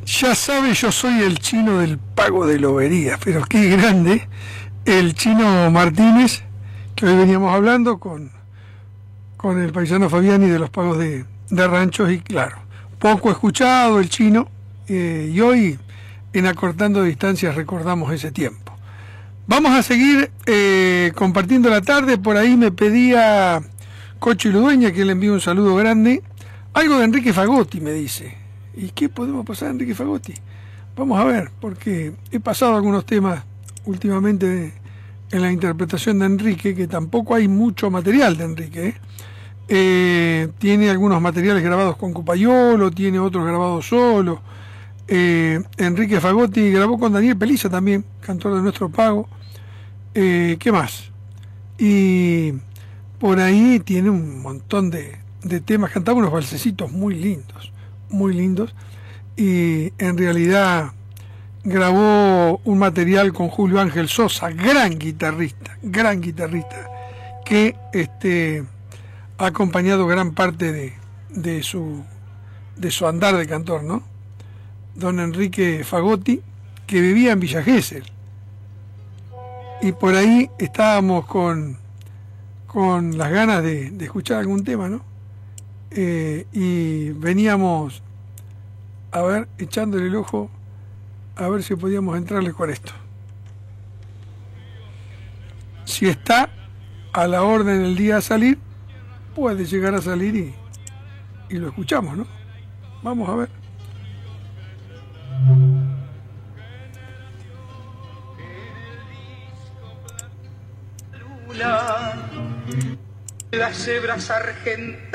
Ya sabe, yo soy el chino del pago de lobería, pero qué grande el chino Martínez, que hoy veníamos hablando con el paisano Fabiani de los pagos de ranchos, y claro, poco escuchado el chino, y hoy en Acortando Distancias recordamos ese tiempo. Vamos a seguir compartiendo la tarde. Por ahí me pedía Cocho y Ludueña que le envíe un saludo grande. Algo de Enrique Fagotti me dice. ¿Y qué podemos pasar, Enrique Fagotti? Vamos a ver, porque he pasado algunos temas últimamente en la interpretación de Enrique, que tampoco hay mucho material de Enrique. Tiene algunos materiales grabados con Cupayolo, tiene otros grabados solo. Enrique Fagotti grabó con Daniel Pelliza también, cantor de Nuestro Pago. ¿Qué más? Y por ahí tiene un montón de temas, cantaba unos valsecitos muy lindos, y en realidad grabó un material con Julio Ángel Sosa, gran guitarrista, que ha acompañado gran parte de su andar de cantor, ¿no? Don Enrique Fagotti, que vivía en Villa Gesell. Y por ahí estábamos con las ganas de escuchar algún tema, ¿no? Y veníamos, a ver, echándole el ojo, a ver si podíamos entrarle con esto. Si está a la orden el día a salir, puede llegar a salir y lo escuchamos, ¿no? Vamos a ver. Las hebras argentas